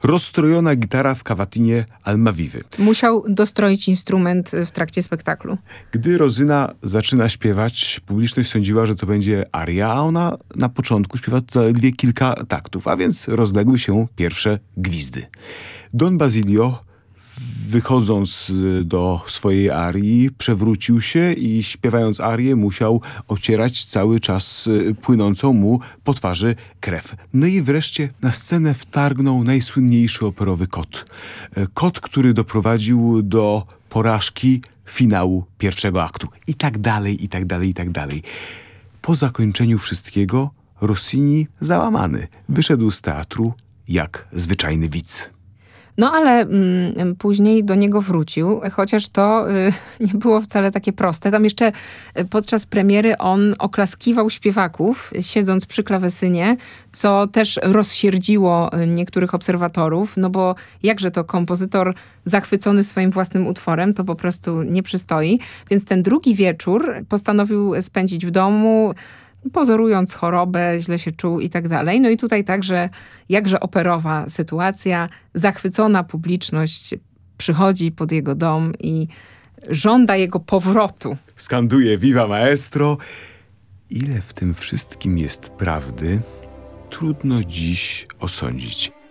rozstrojona gitara w Cavatinie Almaviwy. Musiał dostroić instrument w trakcie spektaklu. Gdy Rosyna zaczyna śpiewać, publiczność sądziła, że to będzie aria, a ona na początku śpiewa zaledwie kilka taktów, a więc rozległy się pierwsze gwizdy. Don Basilio, wychodząc do swojej arii, przewrócił się i śpiewając arię musiał ocierać cały czas płynącą mu po twarzy krew. No i wreszcie na scenę wtargnął najsłynniejszy operowy kot. Kot, który doprowadził do porażki finału pierwszego aktu. I tak dalej, i tak dalej, i tak dalej. Po zakończeniu wszystkiego Rossini, załamany, wyszedł z teatru jak zwyczajny widz. No ale później do niego wrócił, chociaż to nie było wcale takie proste. Tam jeszcze podczas premiery on oklaskiwał śpiewaków, siedząc przy klawesynie, co też rozsierdziło niektórych obserwatorów, no bo jakże to kompozytor zachwycony swoim własnym utworem, to po prostu nie przystoi. Więc ten drugi wieczór postanowił spędzić w domu, pozorując chorobę, źle się czuł i tak dalej. No i tutaj także jakże operowa sytuacja. Zachwycona publiczność przychodzi pod jego dom i żąda jego powrotu. Skanduje Viva Maestro. Ile w tym wszystkim jest prawdy, trudno dziś osądzić.